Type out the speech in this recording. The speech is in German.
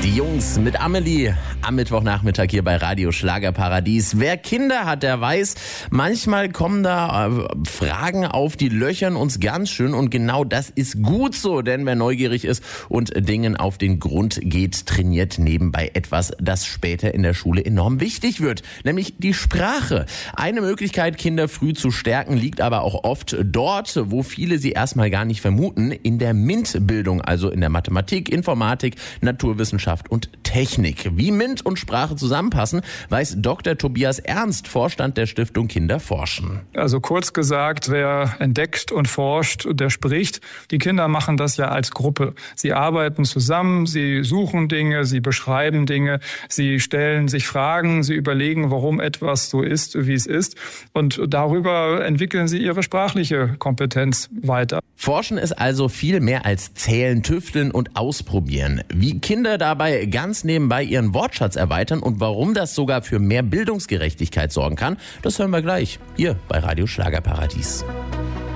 Die Jungs mit Amelie am Mittwochnachmittag hier bei Radio Schlagerparadies. Wer Kinder hat, der weiß, manchmal kommen da Fragen auf, die löchern uns ganz schön. Und genau das ist gut so, denn wer neugierig ist und Dingen auf den Grund geht, trainiert nebenbei etwas, das später in der Schule enorm wichtig wird, nämlich die Sprache. Eine Möglichkeit, Kinder früh zu stärken, liegt aber auch oft dort, wo viele sie erstmal gar nicht vermuten, in der MINT-Bildung, also in der Mathematik, Informatik, Naturwissenschaft und Technik. Wie MINT und Sprache zusammenpassen, weiß Dr. Tobias Ernst, Vorstand der Stiftung Kinder forschen. Also kurz gesagt, wer entdeckt und forscht, der spricht. Die Kinder machen das ja als Gruppe. Sie arbeiten zusammen, sie suchen Dinge, sie beschreiben Dinge, sie stellen sich Fragen, sie überlegen, warum etwas so ist, wie es ist. Und darüber entwickeln sie ihre sprachliche Kompetenz weiter. Forschen ist also viel mehr als Zählen, Tüfteln und Ausprobieren. Wie Kinder dabei ganz nebenbei ihren Wortschatz erweitern und warum das sogar für mehr Bildungsgerechtigkeit sorgen kann, das hören wir gleich hier bei Radio Schlagerparadies.